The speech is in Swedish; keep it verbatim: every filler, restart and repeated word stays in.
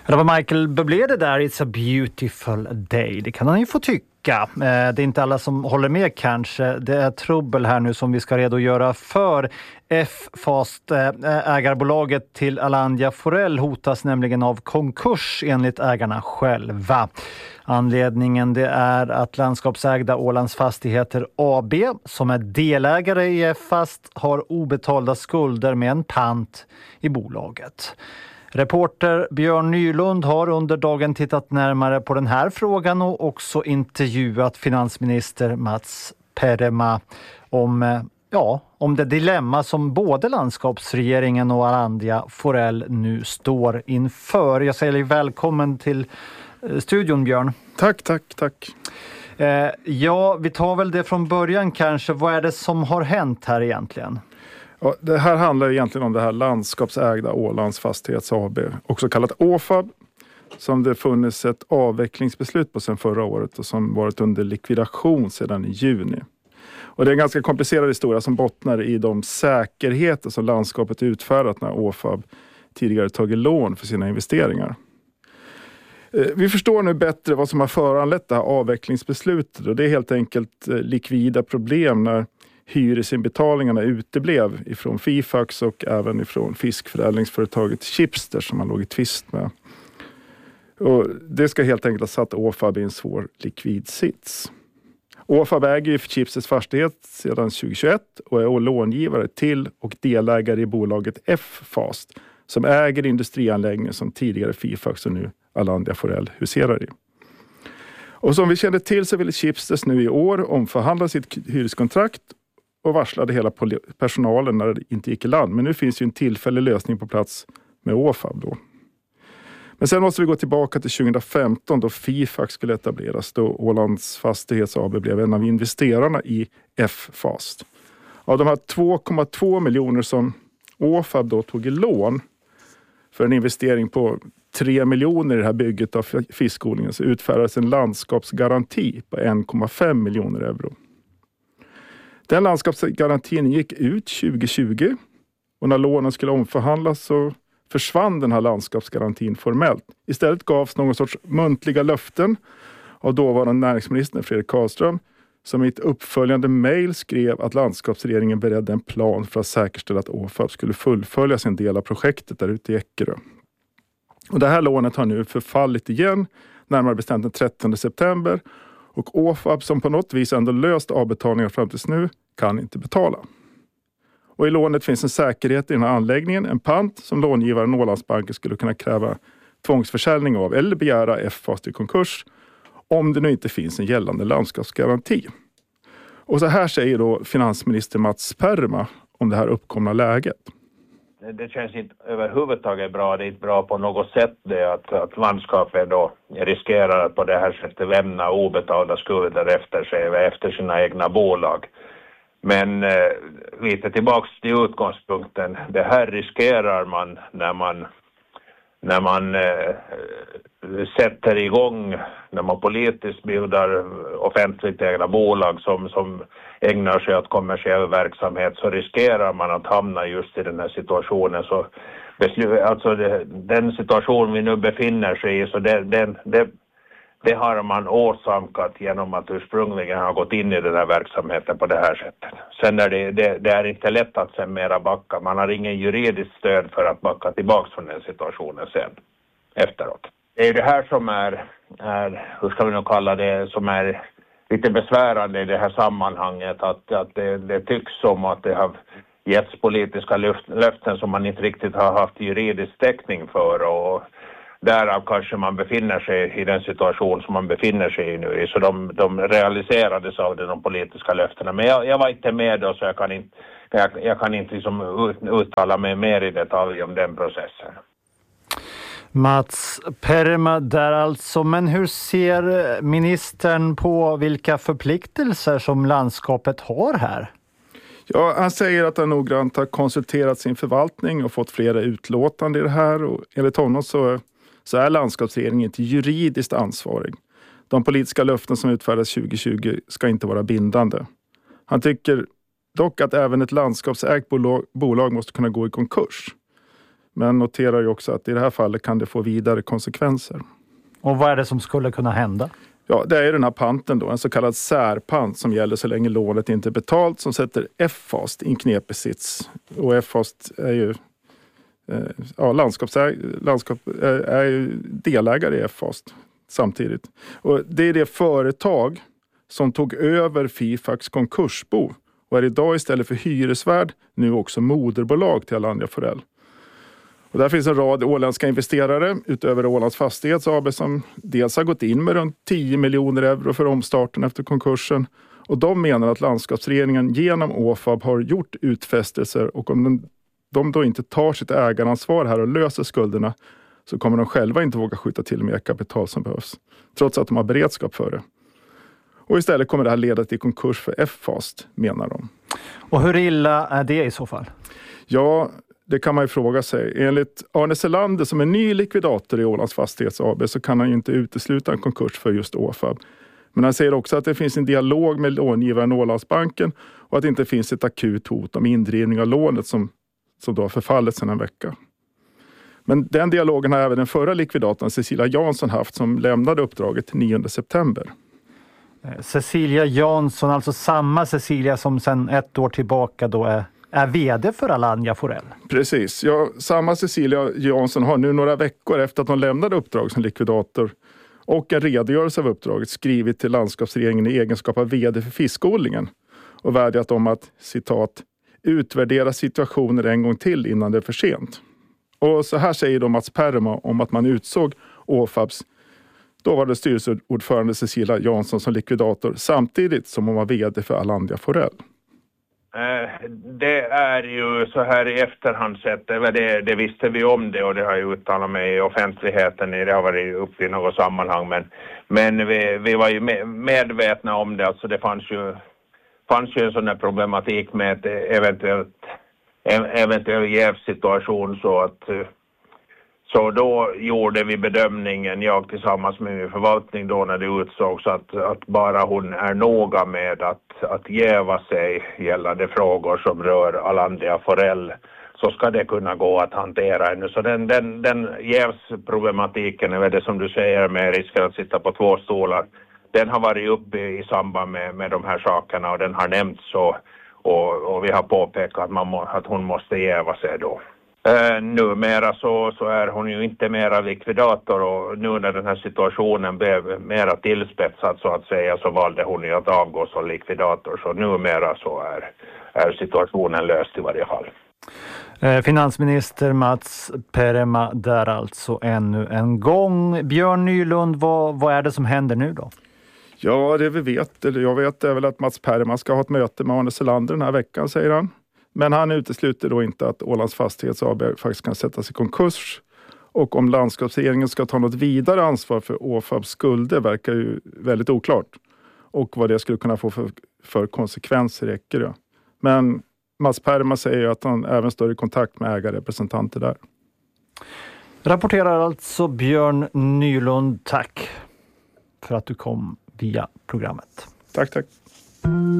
Det var Michael Bublé det där, It's a beautiful day. Det kan han ju få tycka. Det är inte alla som håller med kanske. Det är trubbel här nu som vi ska redogöra för. F-Fast, ägarbolaget till Alandia Forell, hotas nämligen av konkurs enligt ägarna själva. Anledningen det är att landskapsägda Ålands Fastigheter A B, som är delägare i F-Fast, har obetalda skulder med en pant i bolaget. Reporter Björn Nylund har under dagen tittat närmare på den här frågan och också intervjuat finansminister Mats Perma om, ja, om det dilemma som både landskapsregeringen och Alandia Forell nu står inför. Jag säger dig välkommen till studion, Björn. Tack, tack, tack. Eh, ja, vi tar väl det från början kanske. Vad är det som har hänt här egentligen? Ja, det här handlar egentligen om det här landskapsägda Ålands Fastighets A B, också kallat Å F A B, som det funnits ett avvecklingsbeslut på sedan förra året och som varit under likvidation sedan i juni. Och det är en ganska komplicerad historia som bottnar i de säkerheter som landskapet utfärdat när Å F A B tidigare tagit lån för sina investeringar. Vi förstår nu bättre vad som har föranlett det här avvecklingsbeslutet, och det är helt enkelt likvida problem när hyresinbetalningarna uteblev ifrån Fifax och även ifrån fiskförädlingsföretaget Chipster som man låg i tvist med. Och det ska helt enkelt ha satt Å F A B i en svår likvidsits. Å F A B äger ju Chipsters fastighet sedan tjugohundratjugoett och är långivare till och delägare i bolaget F-Fast som äger industrianläggningar som tidigare Fifax och nu Alandia Forell huserar i. Och som vi kände till så ville Chipsters nu i år omförhandla sitt hyreskontrakt och varslade hela personalen när det inte gick i land. Men nu finns ju en tillfällig lösning på plats med Å F A B då. Men sen måste vi gå tillbaka till tjugohundrafemton då Fifax skulle etableras, då Ålands Fastighets A B blev en av investerarna i F-Fast. Av de här två komma två miljoner som Å F A B då tog i lån för en investering på tre miljoner i det här bygget av fiskodlingen så utfärdades en landskapsgaranti på en komma fem miljoner euro. Den landskapsgarantin gick ut tjugohundratjugo och när lånen skulle omförhandlas så försvann den här landskapsgarantin formellt. Istället gavs någon sorts muntliga löften av dåvarande näringsministern Fredrik Karlström som i ett uppföljande mejl skrev att landskapsregeringen beredde en plan för att säkerställa att Å F A B skulle fullfölja sin del av projektet där ute i Eckerö. Och det här lånet har nu förfallit igen, närmare bestämt den trettonde september. Och Å F A B som på något vis ändå löst avbetalningar fram tills nu kan inte betala. Och i lånet finns en säkerhet i den här anläggningen, en pant som långivaren Ålandsbanken skulle kunna kräva tvångsförsäljning av eller begära F-Fast i konkurs om det nu inte finns en gällande landskapsgaranti. Och så här säger då finansminister Mats Perma om det här uppkomna läget. Det känns inte överhuvudtaget bra. Det är inte bra på något sätt det att, att landskapet då riskerar att på det här sättet lämna obetalda skulder efter sig, efter sina egna bolag. Men eh, lite tillbaka till utgångspunkten. Det här riskerar man när man, när man eh, sätter igång, när man politiskt bildar offentligt ägda bolag som, som ägnar sig åt kommersiell verksamhet, så riskerar man att hamna just i den här situationen. Så beslut, alltså det, den situation vi nu befinner sig i, så det, det, det, det har man åsamkat genom att ursprungligen ha gått in i den här verksamheten på det här sättet. Sen är det, det, det är inte lätt att sen mera backa. Man har ingen juridiskt stöd för att backa tillbaka från den situationen sen efteråt. Det är det här som är, är hur ska vi nu kalla det, som är lite besvärande i det här sammanhanget, att, att det, det tycks som att det har getts politiska löften som man inte riktigt har haft juridisk täckning för, och därav kanske man befinner sig i den situation som man befinner sig i nu. Så de, de realiserades av de politiska löftena. Men jag, jag var inte med då, så jag kan inte, jag, jag kan inte liksom ut, uttala mig mer i detalj om den processen. Mats Perma där alltså. Men hur ser ministern på vilka förpliktelser som landskapet har här? Ja, han säger att han noggrant har konsulterat sin förvaltning och fått flera utlåtande i det här. Och enligt honom så, så är landskapsregeringen inte juridiskt ansvarig. De politiska löften som utfärdas tjugohundratjugo ska inte vara bindande. Han tycker dock att även ett landskapsägt bolag, bolag måste kunna gå i konkurs. Men noterar ju också att i det här fallet kan det få vidare konsekvenser. Och vad är det som skulle kunna hända? Ja, det är den här panten då, en så kallad särpant som gäller så länge lånet inte är betalt, som sätter F-fast i en knepig sits. Och F-fast är ju eh, ja, landskapsäg, landskap, är, är ju delägare i F-fast samtidigt. Och det är det företag som tog över Fifax konkursbo och är idag istället för hyresvärd nu också moderbolag till Alandia Forell. Och där finns en rad åländska investerare utöver Ålands Fastighets A B som dels har gått in med runt tio miljoner euro för omstarten efter konkursen. Och de menar att landskapsregeringen genom Å F A B har gjort utfästelser, och om de, de då inte tar sitt ägaransvar här och löser skulderna så kommer de själva inte våga skjuta till mer kapital som behövs, trots att de har beredskap för det. Och istället kommer det här leda till konkurs för F-fast, menar de. Och hur illa är det i så fall? Ja, det kan man ju fråga sig. Enligt Arne Selander som är ny likvidator i Ålands Fastighets A B så kan han ju inte utesluta en konkurs för just Å F A B. Men han säger också att det finns en dialog med långivaren Ålandsbanken och att det inte finns ett akut hot om indrivning av lånet som, som då har förfallit sedan en vecka. Men den dialogen har även den förra likvidatorn Cecilia Jansson haft, som lämnade uppdraget nionde september. Cecilia Jansson, alltså samma Cecilia som sedan ett år tillbaka då är, är vd för Alandia Forell. Precis, ja, samma Cecilia Jansson har nu några veckor efter att hon lämnade uppdrag som likvidator och en redogörelse av uppdraget skrivit till landskapsregeringen i egenskap av vd för fiskodlingen och vädjat om att, citat, utvärdera situationer en gång till innan det är för sent. Och så här säger då Mats Perma om att man utsåg Å F A Bs då var det styrelseordförande Cecilia Jansson som likvidator samtidigt som hon var vd för Alandia Forell. Det är ju så här i efterhand sett, det, det visste vi om det och det har ju uttalat mig i offentligheten, det har varit uppe i något sammanhang, men, men vi, vi var ju medvetna om det, alltså det fanns ju, fanns ju en sån här problematik med ett eventuellt, eventuell jävsituation, så att Så då gjorde vi bedömningen, jag tillsammans med min förvaltning då när det utsågs, att, att bara hon är noga med att, att jäva sig gällande frågor som rör Alandia Forell, så ska det kunna gå att hantera ännu. Så den, den, den jävsproblematiken, är det som du säger med risken att sitta på två stolar, den har varit uppe i samband med, med de här sakerna och den har nämnts så, och, och vi har påpekat att, man må, att hon måste jäva sig då. Uh, numera så, så är hon ju inte mera likvidator, och nu när den här situationen blev mera tillspetsad så att säga, så valde hon ju att avgå som likvidator. Så numera så är, är situationen löst i varje fall. Eh, finansminister Mats Perma där alltså ännu en gång. Björn Nylund, vad, vad är det som händer nu då? Ja, det vi vet, eller jag vet är väl att Mats Perma ska ha ett möte med Arne Selander den här veckan, säger han. Men han utesluter då inte att Ålands Fastighets A B faktiskt kan sättas i konkurs. Och om landskapsregeringen ska ta något vidare ansvar för Å F A Bs skulder verkar ju väldigt oklart. Och vad det skulle kunna få för, för konsekvenser räcker det. Men Mats Perma säger att han även står i kontakt med ägarrepresentanter där. Rapporterar alltså Björn Nylund. Tack för att du kom via programmet. Tack, tack.